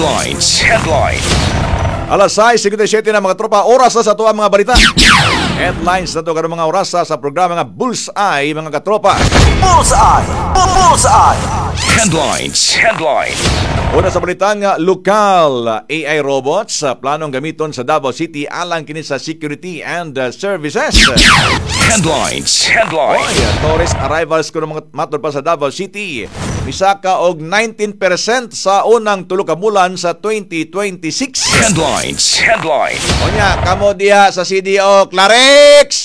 Headlines. Alas 6:57 na mga tropa, oras na sa tuwa mga balita. Headlines na to karong mga oras sa programa nga Bullseye mga katropa. Bullseye! Bullseye! Headlines. Una sa balita nga lokal AI robots planong gamiton sa Davao City alang kini sa security and services. Headlines. Oy, tourist arrivals ko mga matod pa sa Davao City. Misaka og 19% sa unang tulo ka bulan sa 2026. Headlines. Onya, kamo diha sa CDO Clarex.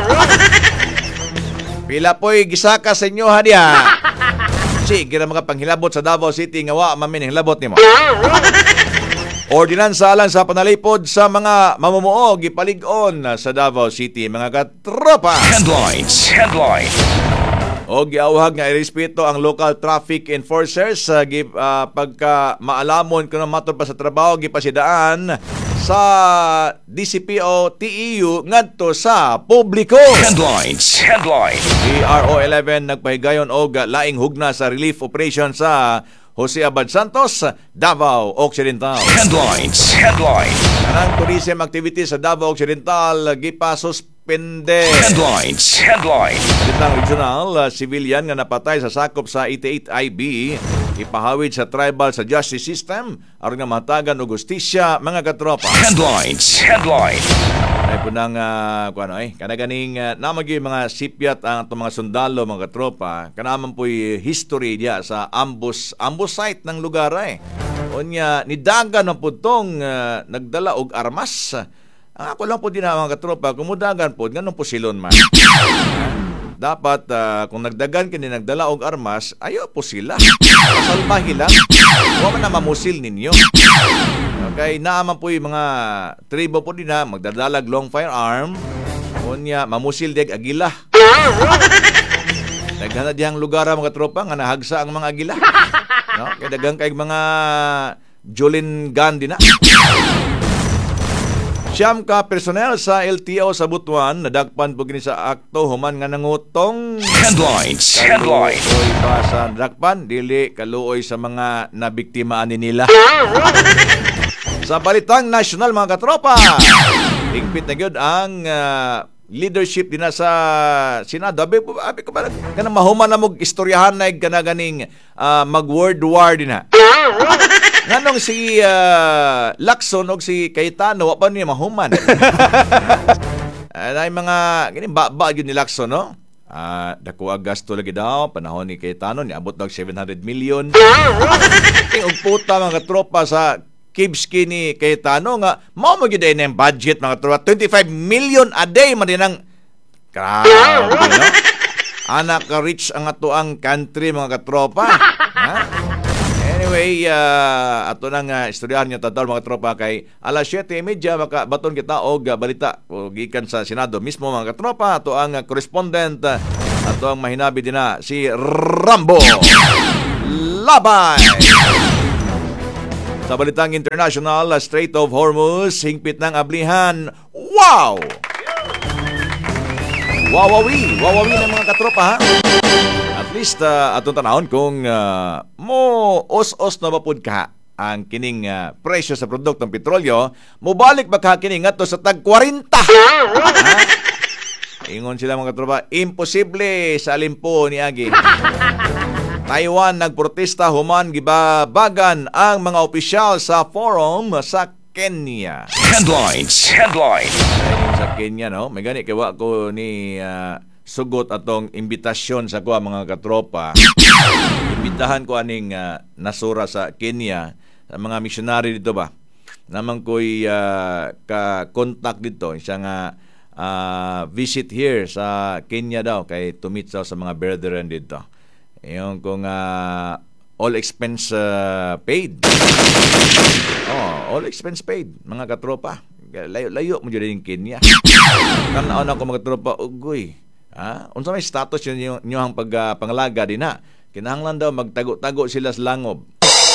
Pila po'y gisaka sa inyo ha diha. Sige na mga panghilabot sa Davao City nga wa mamin hilabot nimo. Ordinansa lang sa panalipod sa mga mamumuo gipalig-on sa Davao City mga katropa. Headlines. O giawhag nga irespeto ang local traffic enforcers sa pagka maalamon kuno matod pa sa trabaho gipasidaan sa DCPO TEU ngadto sa publiko. Headlines. DRO11 nagpahigayon og laing hugna sa relief operation sa Jose Abad Santos, Davao Occidental. Headlines. Ang tourism activity sa Davao Occidental gipasuspende. Headlines. Ditang regional civilian nga napatay sa sakop sa 88IB ipahawid sa tribal sa justice system aron nga mahatagan og hustisya mga katropa. Headlines. Ay po nang kanaganing namagi mga sipyat ang itong mga sundalo mga katropa kanaman po'y history diya sa ambush site ng lugar Onya nidagan ang putong nagdala og armas. Ang ako lang po din mga katropa kumudagan po ganun po silon man. Dapat kung nagdagan kini nagdala og armas ayo po sila. Salbahi lang. Wa man na mamusil ninyo. Okay, naaman po yung mga tribo po din magdadalag long firearm. Unya, mamusil deg agila. Naghana diyang lugar mga tropa nga nahagsa ang mga agila. No? Kaya dagang kay mga Jolin gun din na. Siyam ka personnel sa LTO sa Butuan nadagpan po gini sa akto human nga nangutong. Headlines. Kaluoy pa sa nadagpan, dili kaluoy sa mga nabiktimaan ni nila. Sa balitang national mga katropa, higpit na gyud ang leadership din sa Senado. Abi ko ba kanang mahuman na mog istoryahan na kanaganing mag-world war din ha. Nganong si Lacson o si Cayetano wa pa niya mahuman. Ay mga gani ba yun ni Lacson no? Dako ang gasto lagi daw panahon ni Cayetano ni abot dag 700 million. Og puta mga tropa sa Kibski ni Cayetano nga mao mo gyud ang budget mga tropa 25 million a day man din ang grabe no? Anak ka rich ang ato ang country mga katropa. Ha? Anyway, ato nang istoryahan niyo tadal mga tropa kay alas 7:30 makabaton kita og balita o gikan sa Senado mismo mga katropa. Ato ang correspondent ato ang mahinabi din na si Rambo Labay. Sa balitang international, Strait of Hormuz hingpit ng ablihan. Wow! Wawawi ng mga katropa ha. At least atong tanahon kung mo os-os na mapud ka ang kining presyo sa produktong petrolyo, mobalik ba ka kining ngadto sa tag 40? Ingon sila mga katropa, imposible sa alimpo ni agi. Taiwan nagprotesta human gibabagan ang mga opisyal sa forum sa Kenya. Headlines. Sa Kenya no, may gani kay wa ko ni sugot atong imbitasyon sa kuha mga katropa. Imbitahan ko aning nasura sa Kenya sa mga missionary dito ba. Naman ko'y ka-contact dito siya nga visit here sa Kenya daw kay to meet sa mga brethren dito. Yung kung all expense paid. All expense paid mga katropa. Layo mo dyan yung Kenya. Kanaan ako mga katropa, ugoy. Unsa may status yun ang pangalaga din ha. Kinahanglan daw magtago-tago sila sa langob.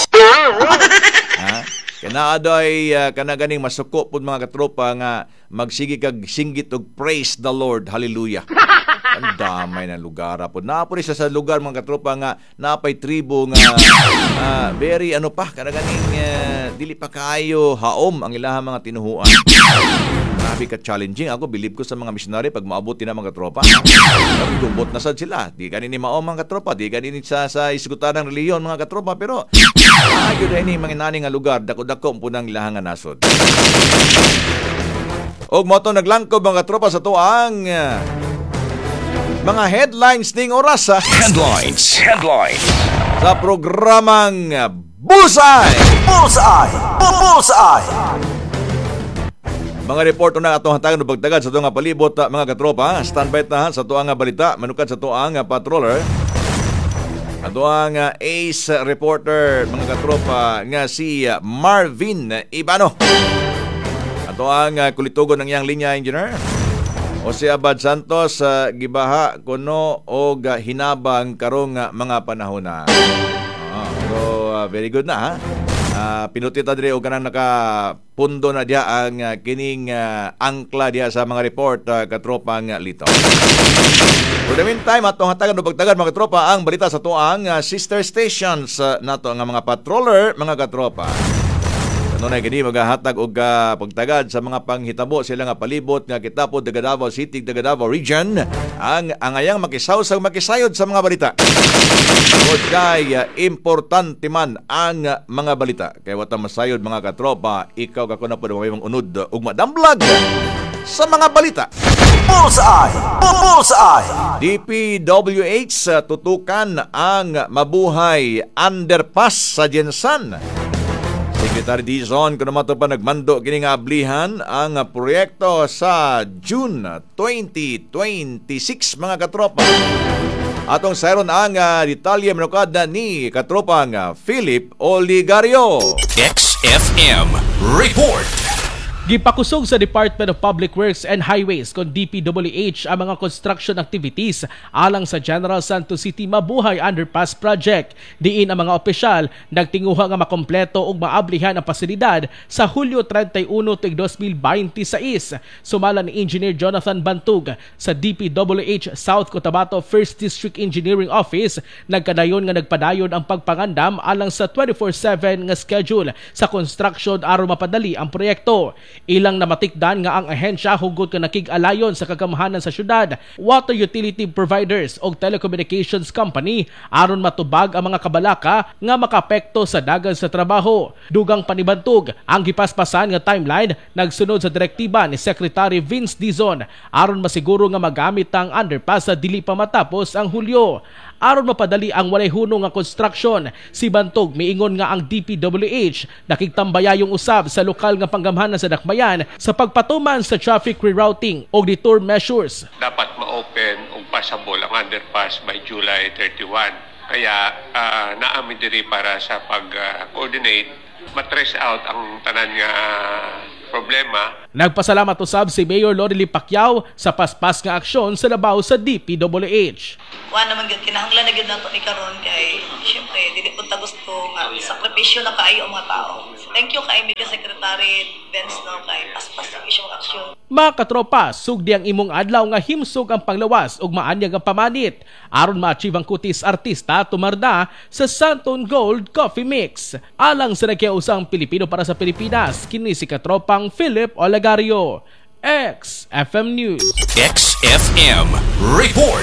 Kinaa daw ay kanaganing masuko pud mga katropa nga magsigi kag singgit og praise the Lord. Hallelujah. Ang damay ng lugar po. Napo rin sa lugar mga katropa nga napay tribo nga very ano pa kanaganing dili pa kayo haom ang ilahang mga tinuhuan. Grabe ka challenging. Ako believe ko sa mga missionary pag maabot din ang mga katropa. Gumbot na sad sila. Di kanini maom mga katropa, di kanini sa isgutan ng reliyon mga katropa, pero ayun din mga nani nga lugar dako-dako punang ilahang nga nasod. Og mo to naglangkob mga katropa sa tuang mga headlines ning oras Headlines. sa programang Bullseye. Mga report na atong hatagan ug pagtagad sa tuang palibot mga katropa. Standby ta sa tuang balita manukad sa tuang patroller. Atuang ace reporter mga katropa nga si Marvin Ibano. Atuang kulitugon ng iyang linya engineer Jose Abad Santos gibaha kuno og hinabang karong mga panahon. So very good na ha. Pinutit na diri o kanang nakapundo na diya ang kining angkla diya sa mga report katropang lito. For the meantime, atong hatagan o pagtagad mga katropa ang balita sa tuang sister stations nato nga mga patroller mga katropa. Ano na gini maghahatag og pagtagad sa mga panghitabo sila nga palibot nga kitapod daga Davao City, daga Davao Region ang angayang makisawsag makisayod sa mga balita. Tungod kay importante man ang mga balita. Kay wata masayod mga katropa, ikaw kako na pud may unod ug madamblag sa mga balita. Bullseye. DPWH tutukan ang mabuhay underpass sa Jensan. Secretary Dizon kuno mato pa nagmando kini nga ablihan ang proyekto sa June 2026 mga katropa. Atong sayron ang detalye manukada ni katropang Philip Oligario. XFM Report. Gipakusog sa Department of Public Works and Highways kon DPWH ang mga construction activities alang sa General Santos City Mabuhay Underpass Project. Diin ang mga opisyal nagtinguha nga makompleto ug maablihan ang pasilidad sa Hulyo 31, 2026. Sumala ni Engineer Jonathan Bantug sa DPWH South Cotabato 1st District Engineering Office, nagkadayon nga nagpadayon ang pagpangandam alang sa 24/7 nga schedule sa construction aron mapadali ang proyekto. Ilang namatikdan nga ang ahensya hugot ka nakig-alayon sa kagamahanan sa syudad, water utility providers o telecommunications company aron matubag ang mga kabalaka nga makapekto sa dagan sa trabaho. Dugang panibantog ang gipaspasan nga timeline nagsunod sa direktiba ni Secretary Vince Dizon aron masiguro nga magamit ang underpass sa dili pa matapos ang Hulyo. Aron mapadali ang walay hunong nga construction, si Bantog miingon nga ang DPWH nakigtambaya yung usab sa lokal nga panggamhanan sa dakbayan sa pagpatuman sa traffic rerouting o detour measures. Dapat ma-open o passable ang underpass by July 31. Kaya naamin diri para sa pag-coordinate, matrace out ang tanan nga problema. Nagpasalamat usab si Mayor Lorely Pacquiao sa paspas nga aksyon sa labaw sa DPWH. Wa naman gyud kinahanglan na gyud nato ni karon kay syempre dili pud ta gusto nga sakripisyo na kaayo ang mga tao. So, thank you kay Media Secretary Benz no kay paspas ang isyong aksyon. Mga katropa, sugdi ang imong adlaw nga himsog ang panglawas ug maanyag ang pamanit aron ma-achieve ang kutis artista tumarda sa Santon Gold Coffee Mix. Alang sa nagkiusang Pilipino para sa Pilipinas, kini si katropang Philip Oligario. XFM News. XFM Report.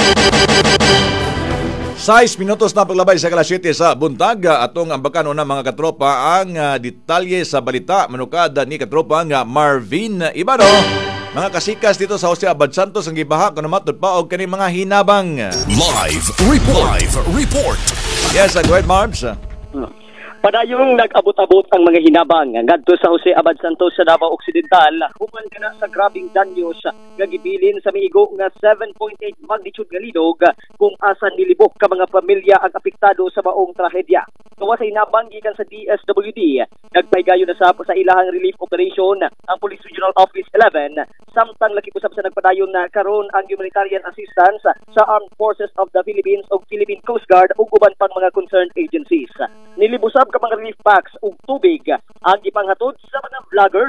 6 minutos na paglabay sa kalas 7 sa buntag. Atong ambakan una mga katropa ang detalye sa balita manukada ni katropa nga Marvin Ibano. Mga kasikas dito sa Jose Abad Santos ang gibaha kuno matod pa og kani mga hinabang. Live report. Yes, go ahead Marbs. Padayong nag-abot-abot ang mga hinabang ngadto sa Jose Abad Santos sa Davao Occidental human kana sa grabing danyos nga gibilin sa miigo nga 7.8 magnitude nga lidog kung asan nilibok ka mga pamilya ang apektado sa maong trahedya. Tuwa sa hinabang gikan sa DSWD, nagpaygayo na sa ilahang relief operation ang Police Regional Office 11 samtang lakip-usab sa nagpadayon na karon ang humanitarian assistance sa Armed Forces of the Philippines o Philippine Coast Guard ug uban pang mga concerned agencies. Nilibusab ka mga relief packs ug tubig ang ipanghatod sa mga vloggers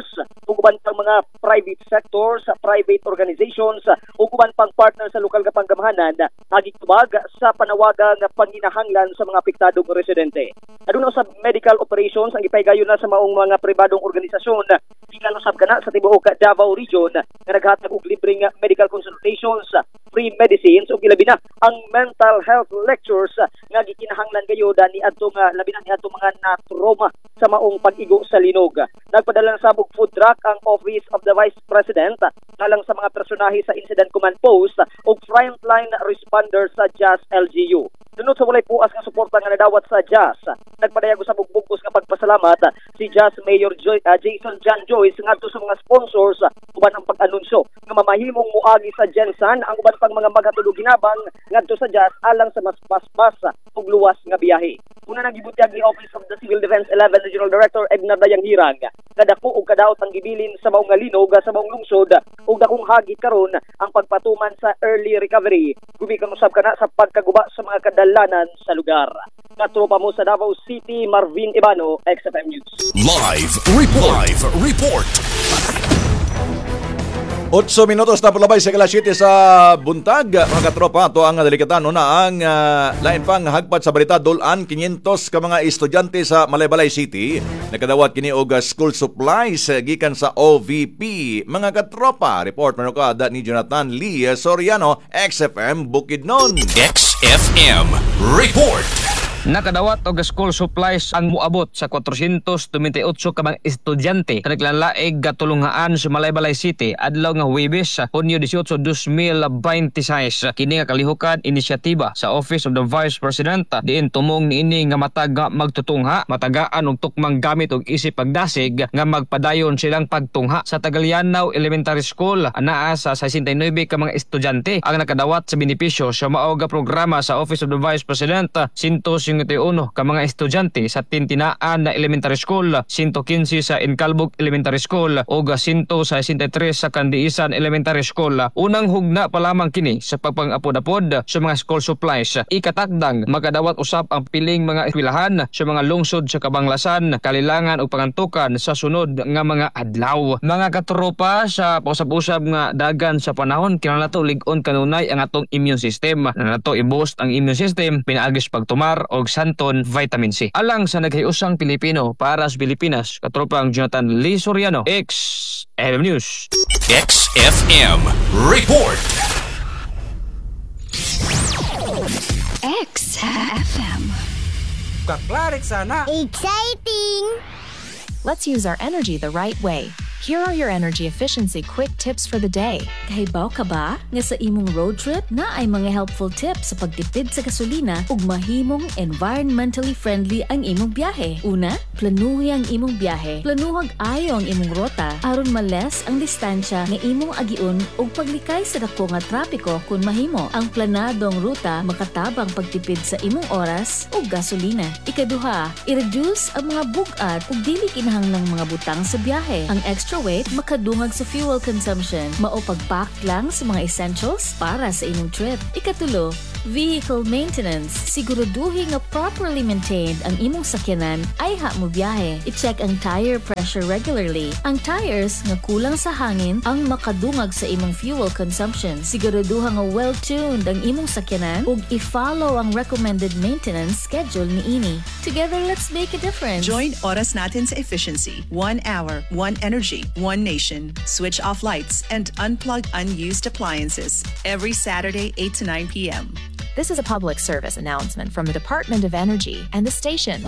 ug uban pang mga private sectors, private organizations ug uban pang partner sa lokal nga panggamahanan nagitubag sa panawagang panginahanglan sa mga apektadong residente. Aduna sa medical operations ang ipaygayon na sa maong mga pribadong organisasyon bilang usab kana sa tibuok Davao Region nga naghatag og libreng medical consultations, free medicines ug ilabi na ang mental health lectures nga gikinahanglan gayud ni adtong labi na ni adtong mga na-trauma sa maong pag-igo sa linog. Nagpadala ng sabog food truck ang Office of the Vice President alang sa mga personahe sa Incident Command Post ug frontline responders sa JAS LGU. Dunod sa walay puas nga suporta nga nadawat sa JAS, nagpadayag sa bugbugos nga pagpasalamat si JAS Mayor Jason John Joyce ngadto sa mga sponsors uban ang pag-anunsyo nga mamahimong muagi sa Gensan ang uban pang mga maghatulog ginabang ngadto sa JAS alang sa mas paspas ug luwas nga biyahe. Una nagibutyag ni Office of the Civil Defense 11 Regional Director Edna Dayang Hirang kadako ug kadaot ang gibilin sa maong linog sa maong lungsod ug dakong hagit karon ang pagpatuman sa early recovery gumikan usab kana sa pagkaguba sa mga kadalanan sa lugar. Katropa mo sa Davao City, Marvin Ibano, XFM News. Live report. 8 minutos na palabay sa kalas 7 sa buntag. Mga katropa, ito ang delikatan na ang lain pang hagpat sa balita dulan 500 ka mga estudyante sa Malaybalay City. Nakadawat kini og school supplies gikan sa OVP. Mga katropa, report man ka ni Jonathan Lee Soriano, XFM Bukidnon. XFM report. Nakadawat og school supplies ang muabot sa 428 ka mga estudyante sa naglanlaig gatulungaan sa Malaybalay City adlaw nga Huwebes, Hunyo 18, 2026. Kini nga kalihukan inisyatiba sa Office of the Vice President diin tumong niini nga mataga magtutungha, matagaan og tukmang gamit og isip pagdasig nga magpadayon silang pagtungha sa Tagalianaw Elementary School. Anaa sa 69 ka mga estudyante ang nakadawat sa benepisyo sa mao nga programa sa Office of the Vice President. 151 ka mga estudyante sa Tintinaan na Elementary School, 115 sa Incalbog Elementary School ug 163 sa Kandiisan Elementary School. Unang hugna pa lamang kini sa pagpang-apod-apod sa mga school supplies. Ikatakdang makadawat usab ang piling mga eskwelahan sa mga lungsod sa Kabanglasan, Kalilangan ug Pangantukan sa sunod nga mga adlaw. Mga katropa, sa pausab-usab nga dagan sa panahon kinahanglan lig-on kanunay ang atong immune system. Nato i-boost ang immune system pinaagis pagtumar og santon vitamin C. Alang sa naghiusang Pilipino para sa Pilipinas, katropang Jonathan Lee Soriano, XFM News. XFM report. XFM. Kaklarik sana. Exciting! Let's use our energy the right way. Here are your energy efficiency quick tips for the day. Kahibaw ka ba nga sa imong road trip na ay mga helpful tips sa pagtipid sa gasolina ug mahimong environmentally friendly ang imong biyahe? Una, planuhi ang imong biyahe. Planuhag ayo ang imong rota aron males ang distansya nga imong agiun ug paglikay sa dako nga trapiko kung mahimo. Ang planadong ruta makatabang pagtipid sa imong oras ug gasolina. Ikaduha, i-reduce ang mga bug-at ug dili kinahanglang mga butang sa biyahe. Ang extra weight makadungag sa fuel consumption. Mao pag-pack lang sa mga essentials para sa inyong trip. Ikatulo, vehicle maintenance. Siguraduhin nga properly maintained ang imong sakyanan ay mo biyahe. I-check ang tire pressure regularly. Ang tires nga kulang sa hangin ang makadungag sa imong fuel consumption. Siguraduhan nga well-tuned ang imong sakyanan ug i-follow ang recommended maintenance schedule niini. Together, let's make a difference. Join Oras Natin sa Efficiency. 1 hour, 1 energy, 1 nation. Switch off lights and unplug unused appliances every Saturday 8 to 9 p.m. This is a public service announcement from the Department of Energy and the station.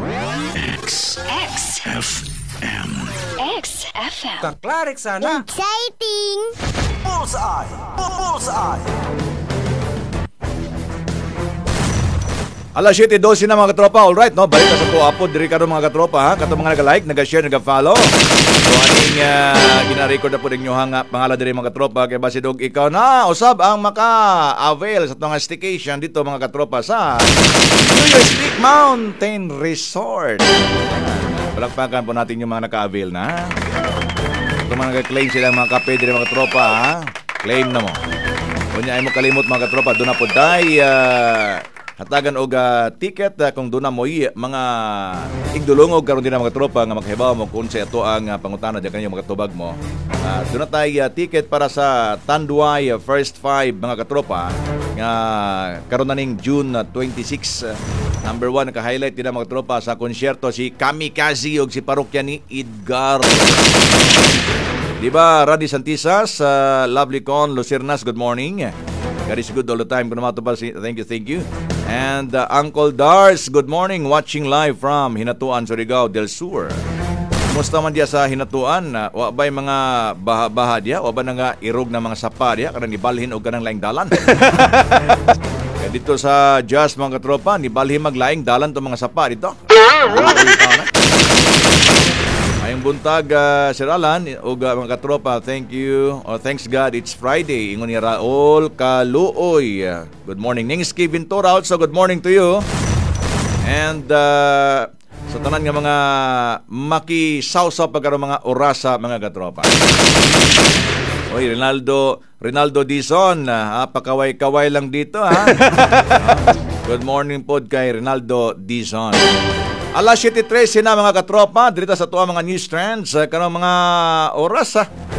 XFM. XFM. Kaklarik sana. Exciting! Bullseye. Bullseye. Alas 7:12 na mga katropa. Alright, no? Balik na sa tuapod. Diri karon mga katropa, ha? Katong mga nag-like, nag-share, nag-follow. So, aning gina-record na po rin yung pangalan diri mga katropa. Kaya basi dog ikaw na usab ang maka-avail sa itong staycation dito mga katropa sa New Year's Peak Mountain Resort. Palakpakan po natin yung mga naka-avail na. Ito mga nag-claim sila mga kape diri mga katropa, ha? Claim na mo. Kung niya ay mo kalimot mga katropa, doon na po tayo hatagan og ticket kung doon na mo'y mga igdulungog karon din ang mga tropa nga makahibaw mo kung sa ito ang pangutana dyan kanyo mga tubag mo. Doon na tayo ticket para sa Tanduay First 5 mga katropa nga karon na ning June 26. Number 1 naka-highlight din ang mga tropa sa konsyerto si Kamikaze og si parokya ni Edgar. Diba, Radi Santisas, Lovely Con, Lucernas, good morning. God is good all the time. Thank you. And Uncle Dars, good morning. Watching live from Hinatuan, Surigao del Sur. Kumusta man diya sa Hinatuan? Wa ba'y mga baha-baha diya? Wa ba nga irog na mga sapa diya? Karang ibalhin o ganang laing dalan? Kaya dito sa Just mga katropa, nibalhin maglaing dalan to mga sapa dito. Ayong buntag, Sir Alan, o mga katropa, thank you. Thanks God, it's Friday. Ingon ni Raul Kaluoy. Good morning. Nings Kevin Toraut, so good morning to you. And sa tanan nga mga makisawsaw pagkaroon mga orasa, mga katropa. Oy, Rinaldo Dizon, pakaway-kaway lang dito, ha? Good morning po kay Rinaldo Dizon. Alas 7:13 na mga katropa, dito sa tuwa mga news trends, karong mga oras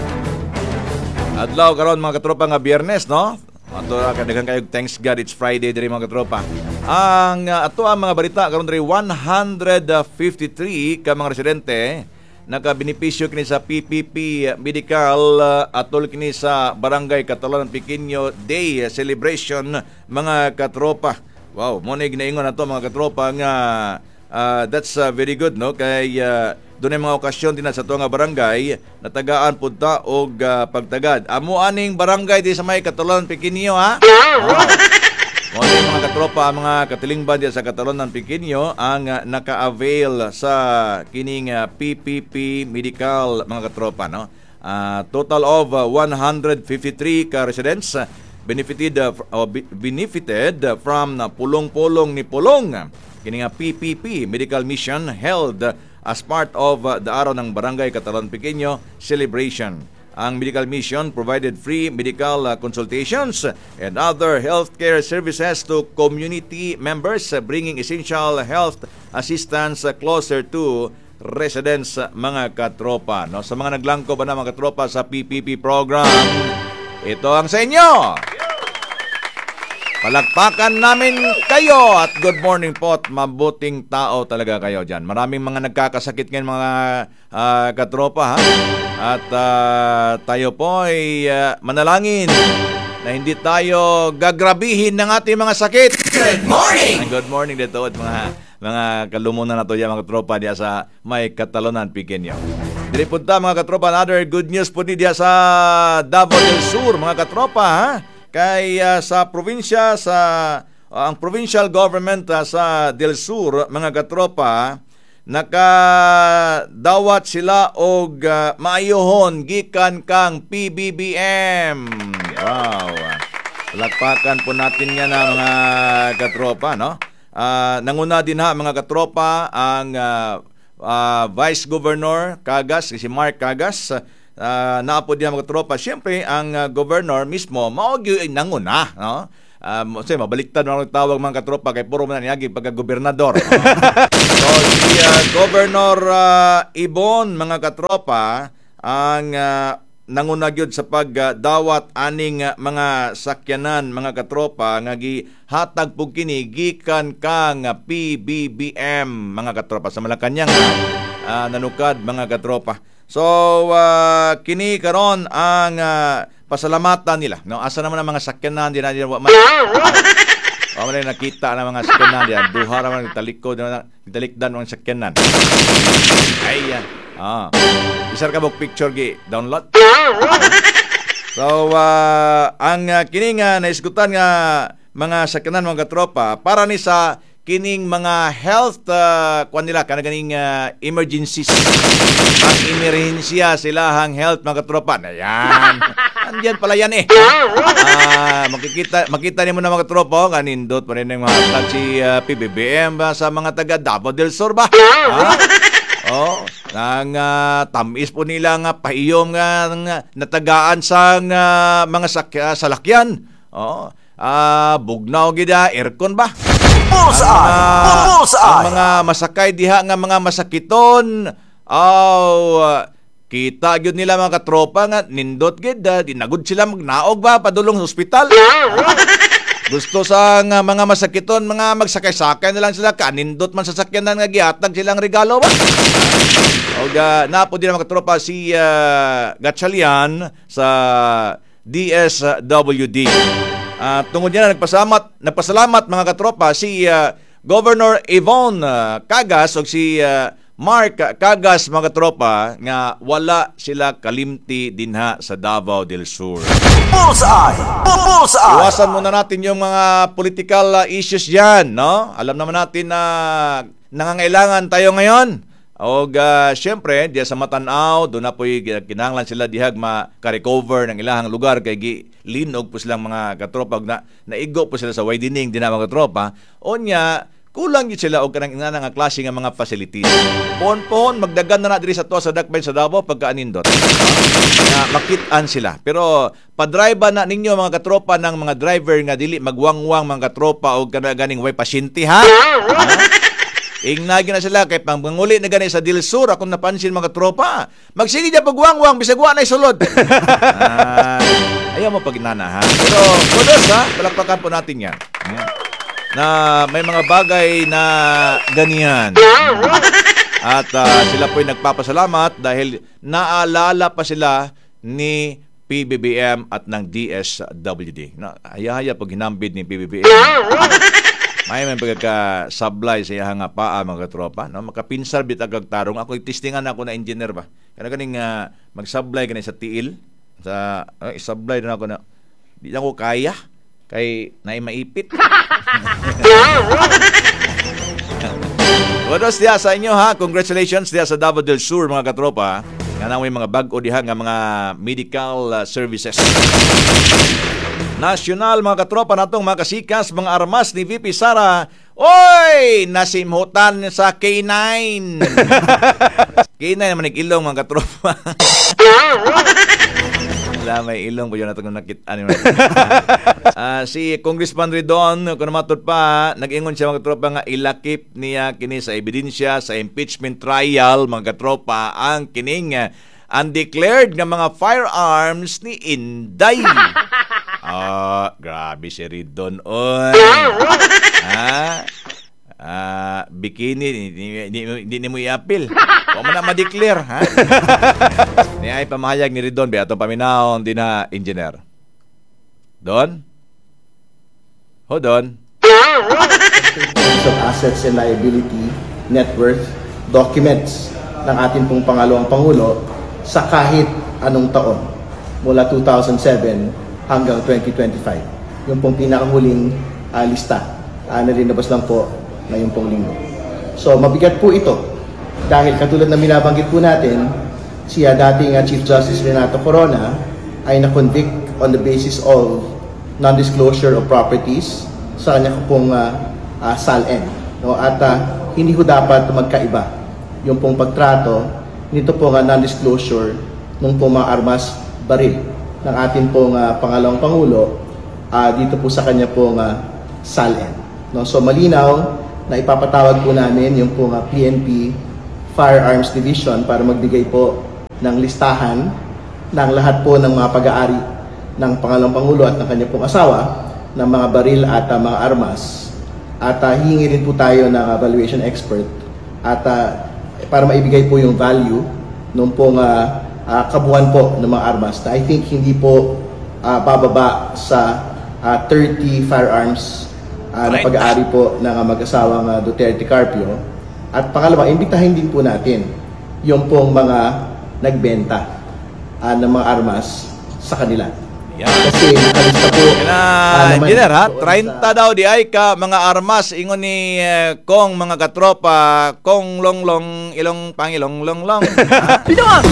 adlaw karon mga katropa nga Biyernes, no? Ato kadaghang kayo thanks God it's Friday diri mga katropa. Ang ato ang mga balita karon diri 153 ka mga residente nakabenepisyo kini sa PPP medical atol kini sa Barangay Catalonan Pequeño Day celebration mga katropa. Wow, mo na ginaingon ato mga katropa nga that's very good, no? Kay doon ay mga okasyon din sa tuwa nga barangay natagaan punta og pagtagad. Amo aning barangay di sa may Catalonan Pequeño, ha? Mo mga katropa, mga katilingban di sa Catalonan Pequeño ang naka-avail sa kining PPP medical mga katropa, no? Total of 153 ka residents benefited from pulong-pulong ni Pulong. Kini nga PPP medical mission held as part of the araw ng Barangay Catalonan Pequeño celebration. Ang medical mission provided free medical consultations and other healthcare services to community members, bringing essential health assistance closer to residents, mga katropa. No? Sa mga naglangko ba na mga katropa sa PPP program, ito ang sa inyo. Palakpakan namin kayo at good morning po at mabuting tao talaga kayo dyan. Maraming mga nagkakasakit ngayon mga katropa, ha? At tayo po ay manalangin na hindi tayo gagrabihin ng ating mga sakit. Good morning! Good morning dito at mga kalumunan na to yan mga katropa diya sa may Catalonan Pequeño. Dili punta mga katropa, another good news po diya sa Davao del Sur mga katropa, ha? Kay sa probinsya ang provincial government sa Del Sur mga katropa nakadawat sila og maayohon gikan kang PBBM. Wow. Palakpakan po natin yan mga katropa, no? Nanguna din mga katropa ang Vice Governor Cagas, si Mark Cagas. Naapod niya mga tropa. Siyempre, ang governor mismo, maogyo ay nanguna, no? Mabaliktad na tawag mga katropa kay puro man niyagi pagka-gobernador. So, si Governor Ibon, mga katropa, ang nanguna gyud sa pagdawat aning mga sakyanan, mga katropa, nga gihatag pug kini gikan kang PBBM, mga katropa, sa Malacañang nanukad, mga katropa. So, kini karon ang pasalamatan nila. No, asa naman ang mga sakyanan din natin. Nakita na mga sakyanan diyan. Duha ra man talikdan ang sakyanan. Ay yan. Isar ka bok picture gi download. So, ang kini nga naisgutan nga mga sakyanan mga katropa para ni sa kining mga health kuan nila kanaganing emergencies. Ang emerhensya silahang health mga katropa. Ayan. Andiyan pala yan eh. Makita niyo mo na mga katropa kanindot pa rin yung mga tag si PBBM ba sa mga taga Davao del Sur ba? Nang tamis po nila nga paiyom nga natagaan sa mga salakyan. Bugnaw gida aircon ba? Ang mga masakay diha nga mga masakiton, kita gyud nila mga katropa nga nindot gid, dinagod sila magnaog ba padulong sa ospital. Gusto sa mga masakiton, mga magsakay-sakay na lang sila, kanindot man sa sakyanan nga gihatag silang regalo ba? O napo din mga katropa si Gatchalian sa DSWD. Tungod niya nagpasalamat mga katropa si Governor Yvonne Cagas o si Mark Cagas mga katropa nga wala sila kalimti dinha sa Davao del Sur. Iwasan muna natin yung mga political issues dyan, no? Alam naman natin na nangangailangan tayo ngayon. O syempre, diya sa Matanaw, doon na po'y kinahanglan sila dihag maka-recover ng ilahang lugar kay linog po silang mga katropa na naigo po sila sa widening din na mga katropa. O niya, kulang yun sila o kanang ina nga klase nga mga facilities. Pohon-pohon, magdagan na diri sa tuwa sa Dakbayn sa Davao pagkaanindot. Na makitaan sila. Pero padrive na ninyo mga katropa ng mga driver nga dili magwangwang mga katropa o ganing way pasyente ha? Ingnagi na sila kay panguli na gani sa Dilsur akong napansin mga tropa. Magsige niya pagwangwang bisag wa na isulod. Ayaw mo paginana ha. Pero kudos ha, palakpakan po natin yan. Na may mga bagay na ganyan. At sila po'y nagpapasalamat dahil naalala pa sila ni PBBM at ng DSWD. Haya-haya pag hinambid ni PBBM. May pagkaka-sablay sa iyang paa mga katropa, no? Makapinsar bit agag tarong. Ako testingan ako na engineer ba. Kana kaning mag-sablay kanay sa tiil, sa sablay na ako na di na ko kaya kay naay maipit. Kudos diya sa inyo ha. Congratulations diya sa Davao del Sur mga katropa. Nga may mga bag-o diha nga mga medical services. Nasyonal mga katropa natong mga kasikas, mga armas ni VP Sara. Oy! Nasimhutan sa K9. K9 naman nag-ilong mga katropa. Wala may ilong po yun natong nakita. Si Congressman Ridon, kung namatod pa, nag-ingon siya mga katropa nga ilakip niya kini sa ebidensya sa impeachment trial mga katropa ang kining undeclared nga mga firearms ni Inday. Grabe si Ridon. Oy. Bikini, hindi mo i-appeal. Huwag mo na ma-declare, ha? Niya ay pamahayag ni Ridon, beato paminaon din na engineer. Don? Ho, Don? Of assets and liability, net worth, documents ng ating pong pangalawang Pangulo sa kahit anong taon mula 2007 hanggang 2025. Yung pong pinakahuling lista na rinabas lang po ngayong pong linggo. So mabigat po ito dahil katulad na minabanggit po natin, siya dating Chief Justice Renato Corona ay na-convict on the basis of non-disclosure of properties sa kanya pong SALN. No? At hindi ho dapat magkaiba yung pong pagtrato nito pong non-disclosure ng pong mga armas baril ng ating pong pangalawang Pangulo dito po sa kanya pong SALN. No? So malinaw na ipapatawag po namin yung pong PNP Firearms Division para magbigay po ng listahan ng lahat po ng mga pag-aari ng pangalawang Pangulo at ng kanya pong asawa ng mga baril at mga armas. At hihingi rin po tayo ng valuation expert at para maibigay po yung value ng pong kabuuan po ng mga armas na I think hindi po bababa sa 30 firearms na pag-aari po ng mag-asawang Duterte Carpio. At pangalawa, imbitahin din po natin yung pong mga nagbenta ng mga armas sa kanila. Kasi nakalista po engineer ha, 30 daw di ay ka mga armas ingon ni kong mga katropa kong longlong ilong pangilong longlong. Binuang.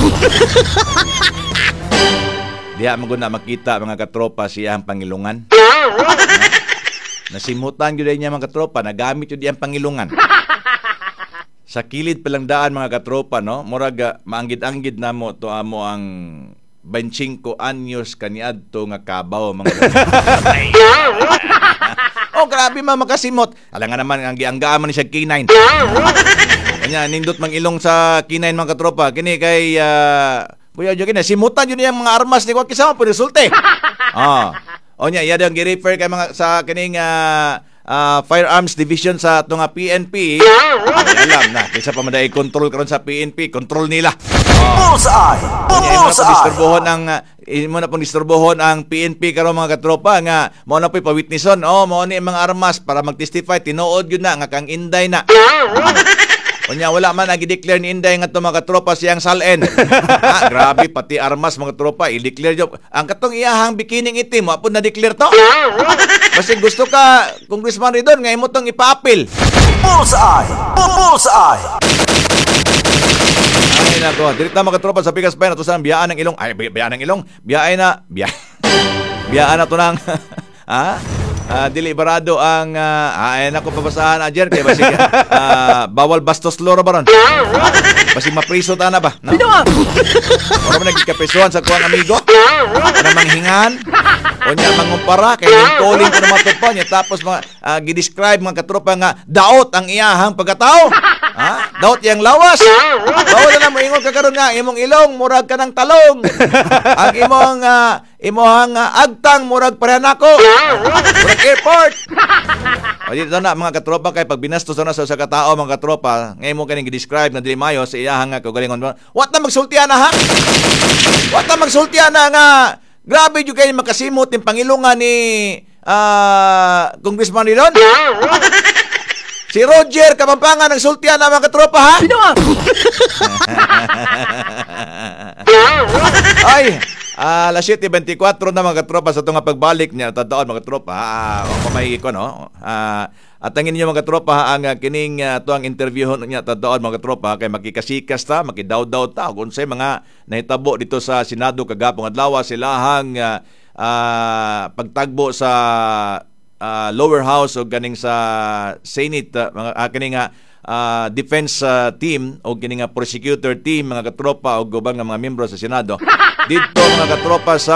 Diha maguna makita mga katropa siya ang pangilungan. Nasimutan gyud niya mga katropa, nagamit yun ang pangilungan. Sa kilid palang daan mga katropa, no? Murag maanggid-anggid na mo to amo ang 25 anyos kaniadto nga kabaw mga katropa. Oh, grabe makasimot. Alam nga naman, ang gianggaan man ni siya K9. Kanya, nindot mang ilong sa K9 mga katropa. Kini kay, Kuya Joaquin, simutan yun yung mga armas ni Joaquin sama po resulte. O niya, yan yung gi-refer kay mga sa kining Firearms Division sa itong PNP. Alam na, kaysa pa maday control karon sa PNP, control nila. Bullseye! Imo na pong disturbohon ang PNP karon mga katropa nga mo na po'y pawitnesson. Mao ni mga armas para mag-testify, tinuod yun na nga kang Inday na. Kunya wala man nag-declare ni Inday nga to mga katropa siyang salen. Grabe pati armas mga tropa i-declare yo. Ang katong iyahang bikining itim mo apod na-declare to. Kasi gusto ka Congressman Ridon nga imo tong ipa-appeal. Bullseye! Bullseye! Ay nako, direkta mga katropa sa Pikas Bayan ato sa biyaan ng ilong. Ay biyaan ng ilong. Biyaan na to nang dili barado ang ay nako pabasahan ajer kay basig bawal bastos loro baron. Basig mapriso ta na ba? No? Ora man nagikapesuan sa kuang amigo. Ana manghingan. Onya mangumpara kay calling ko na matod pa niya tapos gi-describe mga katropa nga daot ang iyahang pagkatao. Daot yang lawas. Bawal na mo ingon ka karon nga imong ilong murag ka ng talong. Ang imong agtang murag pareha nako. Murag airport. O dito na mga katropa kay pag binastos na sa katao mga katropa, ngay mo kaning gi-describe na dili mayo sa iyahang kagalingon. Wat na magsultian na ha? Wat na magsultian na nga grabe jud kay makasimot yung pangilungan ni Congressman Ridon. Si Roger Kapampangan nagsultian na mga katropa ha? Ay, alas 7:24 na mga katropa sa itong pagbalik niya. Tataon mga katropa. Pamay ko, no? At tangin niyo mga katropa, ang kining tuang interview niya tataon mga katropa, kay makikasikas ta, makidaw-daw ta. Kung say mga nahitabo dito sa Senado kagapong adlaw, silahang pagtagbo sa lower house o ganing sa Senate, mga kining defense team o kining prosecutor team mga katropa o gubang nga mga miyembro sa Senado dito mga katropa sa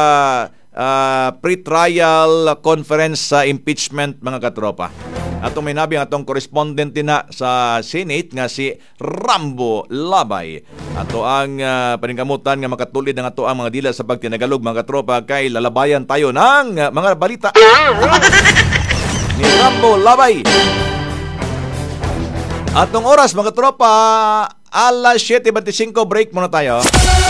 pre-trial conference sa impeachment mga katropa. Atong may nabi ang atong correspondent na sa Senate nga si Rambo Labay. Ato ang paningkamutan nga makatulid ng ato ang mga dila sa pagtinagalog mga katropa kay lalabayan tayo ng mga balita ni Rambo Labay. Atong oras mga tropa, alas 7:25, break muna tayo.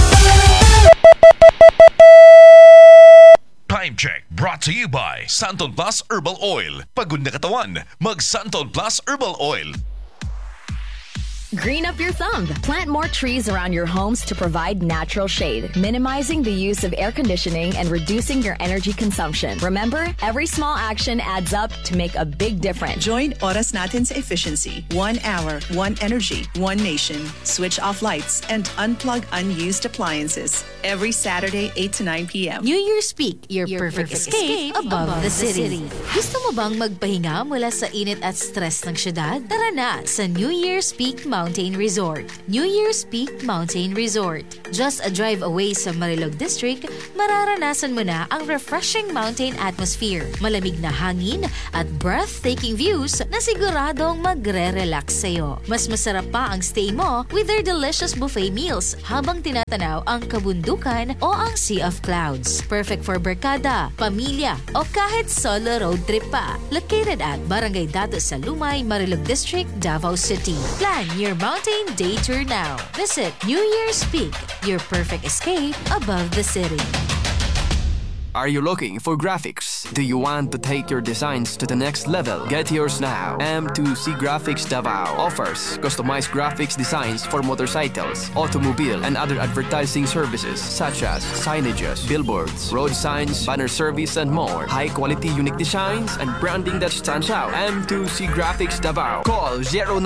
Time check brought to you by Santon Plus Herbal Oil. Pagod na katawan, mag Santon Plus Herbal Oil. Green up your thumb. Plant more trees around your homes to provide natural shade, minimizing the use of air conditioning and reducing your energy consumption. Remember, every small action adds up to make a big difference. Join Oras Natin sa Efficiency. 1 hour, 1 energy, 1 nation. Switch off lights and unplug unused appliances. Every Saturday, 8 to 9 p.m. New Year's Peak, your perfect escape above the city. Gusto mo bang magpahinga mula sa init at stress ng syudad? Tara na sa New Year's Peak Mountain Resort. New Year's Peak Mountain Resort. Just a drive away sa Marilog District, mararanasan mo na ang refreshing mountain atmosphere, malamig na hangin at breathtaking views na siguradong magre-relax sa'yo. Mas masarap pa ang stay mo with their delicious buffet meals habang tinatanaw ang kabundukan o ang Sea of Clouds. Perfect for barkada, pamilya o kahit solo road trip pa. Located at Barangay Dato sa Lumay, Marilog District, Davao City. Plan your mountain day tour now. Visit New Year's Peak, your perfect escape above the city. Are you looking for graphics? Do you want to take your designs to the next level? Get yours now. M2C Graphics Davao offers customized graphics designs for motorcycles, automobile, and other advertising services such as signages, billboards, road signs, banner service, and more. High-quality unique designs and branding that stands out. M2C Graphics Davao. Call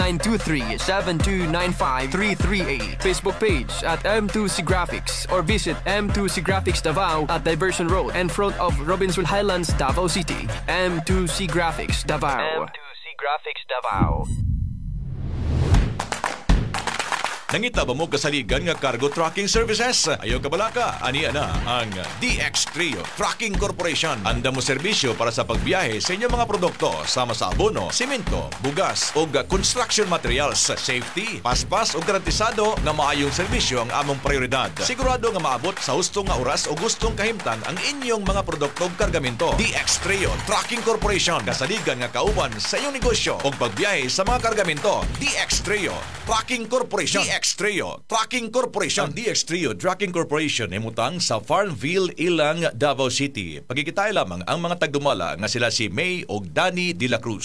0923-7295-338. Facebook page at M2C Graphics or visit M2C Graphics Davao at Diversion Road in front of Robinson Highlands, Davao City. M2C Graphics Davao. M2C Graphics Davao. Nangita ba mo kasaligan nga cargo tracking services? Ayaw kabalaka, ani ana ang DX Trio Trucking Corporation. Anda mo serbisyo para sa pagbiyahe sa inyong mga produkto sama sa abono, simento, bugas o construction materials. Safety, paspas o garantisado nga maayong serbisyo ang among prioridad. Sigurado nga maabot sa hustong nga oras o gustong kahimtang ang inyong mga produkto ug kargamento. DX Trio Trucking Corporation, kasaligan nga kauban sa iyong negosyo o pagbiyahe sa mga kargamento. DX Trio Trucking Corporation. DX Trio Trucking Corporation. Ang DX Trio Trucking Corporation ay mutang sa Farmville, Ilang, Davao City. Pagkikitay lamang ang mga tagdumala nga sila si May o Danny de la Cruz.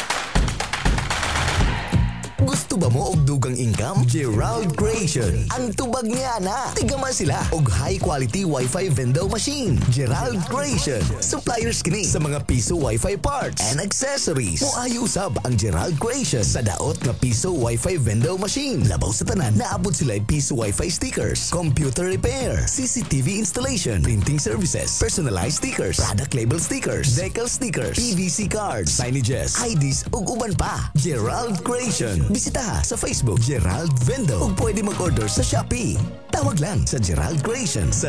Gusto ba mo og dugang income? Gerald Creation. Ang tubag niya na. Tigaman sila og high quality Wi-Fi vendor machine. Gerald Creation. Suppliers kini sa mga piso Wi-Fi parts and accessories. Muayo usab ang Gerald Creation sa daot nga piso Wi-Fi vendor machine. Labaw sa tanan, naabot sila piso Wi-Fi stickers, computer repair, CCTV installation, printing services, personalized stickers, product label stickers, decal stickers, PVC cards, signages, IDs ug uban pa. Gerald Creation. Bisita sa Facebook Gerald Vendo o pwede mag-order sa Shopee. Tawag lang sa Gerald Creation sa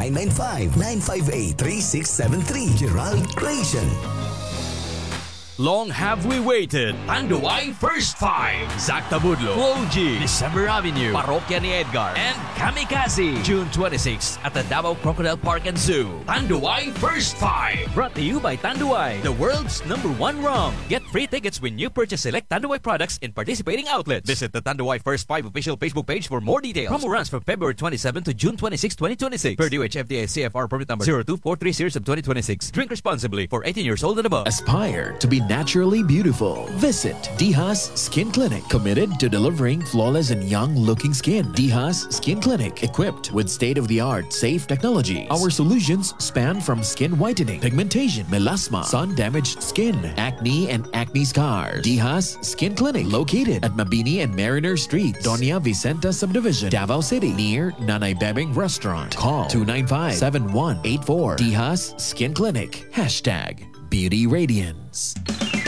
0995-958-3673. Gerald Creation. Long have we waited. Tanduay First Five. Zach Tabudlo, Full-G, December Avenue, Parokya ni Edgar, and Kamikaze. June 26 at the Davao Crocodile Park and Zoo. Tanduay First Five. Brought to you by Tanduay, the world's #1 rum. Get free tickets when you purchase select Tanduay products in participating outlets. Visit the Tanduay First Five official Facebook page for more details. Promo runs from February 27 to June 26, 2026. Per DOH FDA CFR permit number 0243 series of 2026. Drink responsibly for 18 years old and above. Aspire to be naturally beautiful. Visit Dihas Skin Clinic, committed to delivering flawless and young-looking skin. Dihas Skin Clinic, equipped with state-of-the-art safe technologies. Our solutions span from skin whitening, pigmentation, melasma, sun-damaged skin, acne and acne scars. Dihas Skin Clinic, located at Mabini and Mariner Street, Doña Vicenta Subdivision, Davao City, near Nanay Bebeng Restaurant. Call 295-7184. Dihas Skin Clinic. #Beauty Radiance.